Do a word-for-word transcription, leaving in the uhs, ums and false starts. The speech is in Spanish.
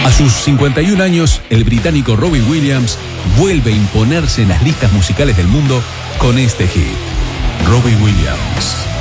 A sus cincuenta y un años, el británico Robbie Williams vuelve a imponerse en las listas musicales del mundo con este hit. Robbie Williams.